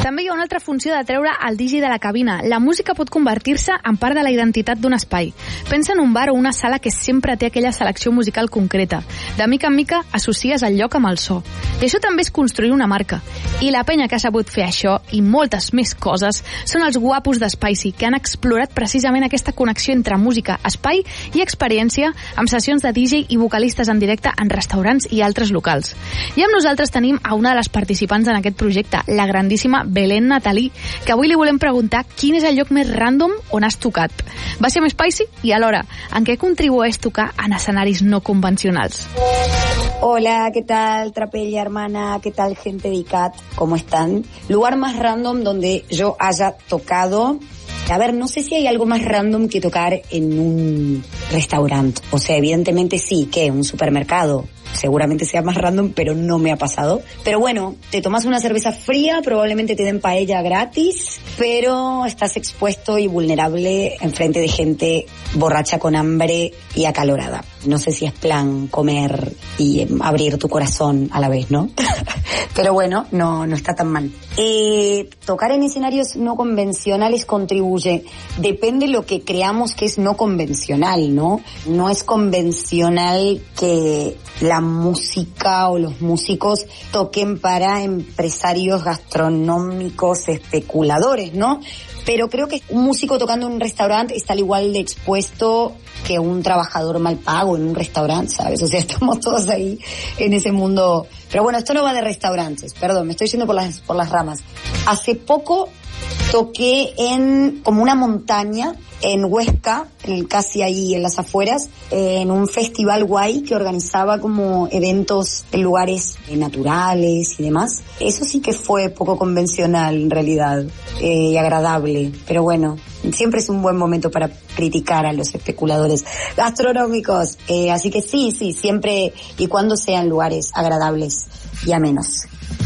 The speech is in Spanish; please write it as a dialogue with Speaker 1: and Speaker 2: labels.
Speaker 1: També hi ha una altra funció de treure el DJ de la cabina. La música pot convertir-se en part de la identitat d'un espai. Pensa en un bar o una sala que sempre té aquella selecció musical concreta. De mica en mica associes el lloc amb el so. I això també és construir una marca. I la penya que ha sabut fer això i moltes més coses són els guapos d'Spicy, que han explorat precisament aquesta connexió entre música, espai i experiència amb sessions de DJ i vocalistes en directe en restaurants i altres locals. I amb nosaltres tenim a una de les participants en aquest projecte, la grandíssima Belén Natalí, que avui li volem preguntar quin és el lloc més random on has tocat. Va ser amb Spicy i alhora, en què contribueix tocar en escenaris no convencionals?
Speaker 2: Hola, ¿qué tal, Trapella hermana? ¿Qué tal, gente de ICAT? ¿Cómo están? Lugar más random donde yo haya tocado. A ver, no sé si hay algo más random que tocar en un restaurante. O sea, evidentemente sí, ¿qué? Un supermercado. Seguramente sea más random, pero no me ha pasado. Pero bueno, te tomas una cerveza fría, probablemente te den paella gratis, pero estás expuesto y vulnerable enfrente de gente borracha con hambre y acalorada. No sé si es plan comer y abrir tu corazón a la vez, ¿no? Pero bueno, no está tan mal. Tocar en escenarios no convencionales contribuye. Depende lo que creamos que es no convencional, ¿no? No es convencional que la música o los músicos toquen para empresarios gastronómicos especuladores, ¿no? Pero creo que un músico tocando en un restaurante está al igual de expuesto que un trabajador mal pago en un restaurante, ¿sabes? O sea, estamos todos ahí en ese mundo. Pero bueno, esto no va de restaurantes, perdón, me estoy yendo por las ramas. Hace poco toqué en como una montaña en Huesca, casi ahí en las afueras, en un festival guay que organizaba como eventos en lugares naturales y demás. Eso sí que fue poco convencional en realidad, y agradable, pero bueno, siempre es un buen momento para criticar a los especuladores gastronómicos, así que sí, siempre y cuando sean lugares agradables y amenos.